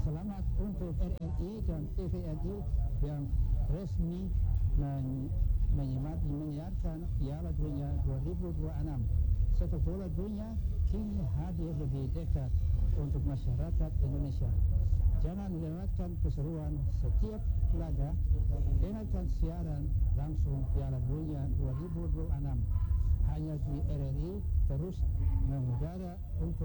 Selamat untuk RRI dan TVRI yang resmi menyiarkan Piala Dunia 2026. Sepak bola dunia kini hadir lebih dekat untuk masyarakat Indonesia. Jangan lewatkan keseruan setiap laga. Dengarkan siaran langsung Piala Dunia 2026 hanya di RRI, terus mengudara untuk